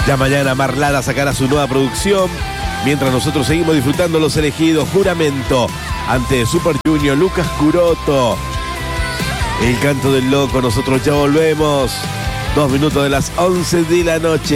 Ya mañana Marlada sacará su nueva producción, mientras nosotros seguimos disfrutando Los Elegidos, Juramento, ante Super Junior, Lucas Curoto, El Canto del Loco. Nosotros ya volvemos. 2 minutos de las 11 de la noche.